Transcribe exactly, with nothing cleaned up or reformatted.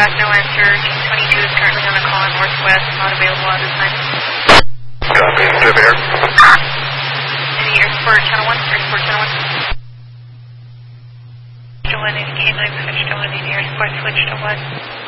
back, no answer. Team twenty-two is currently on a call in Northwest, not available at this time. Copy, Trip Air. Any air support channel one, air support channel one. Switch to one, any K nine, switch to one, any air support, switch to one.